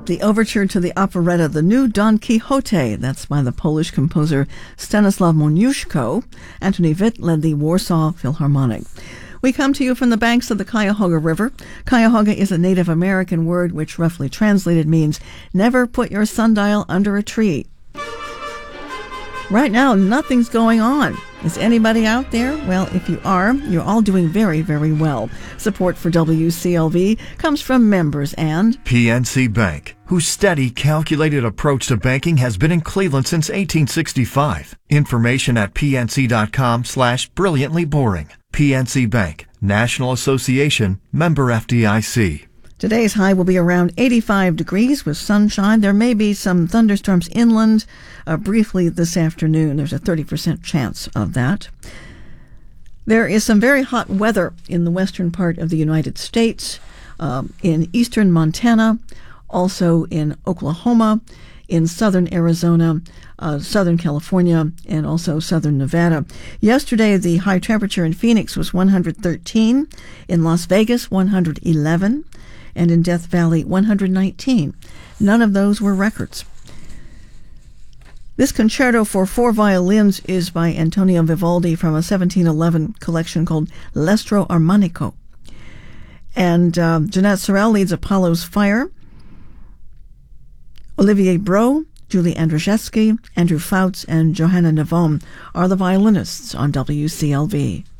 The overture to the operetta The New Don Quixote, that's by the Polish composer Stanislaw Moniuszko. Antoni Witt led the Warsaw Philharmonic. We come to you from the banks of the Cuyahoga River. Cuyahoga is a Native American word which roughly translated means never put your sundial under a tree. Right now, nothing's going on. Is anybody out there? Well, if you are, you're all doing very, very well. Support for WCLV comes from members and PNC Bank, whose steady, calculated approach to banking has been in Cleveland since 1865. Information at pnc.com/brilliantly boring. PNC Bank, National Association, member FDIC. Today's high will be around 85 degrees with sunshine. There may be some thunderstorms inland briefly this afternoon. There's a 30% chance of that. There is some very hot weather in the western part of the United States, in eastern Montana, also in Oklahoma, in southern Arizona, southern California, and also southern Nevada. Yesterday, the high temperature in Phoenix was 113, in Las Vegas, 111, and in Death Valley, 119. None of those were records. This concerto for 4 violins is by Antonio Vivaldi from a 1711 collection called L'Estro Armonico. And Jeanette Sorrell leads Apollo's Fire. Olivier Bro, Julie Andrzejewski, Andrew Fouts, and Johanna Navon are the violinists on WCLV.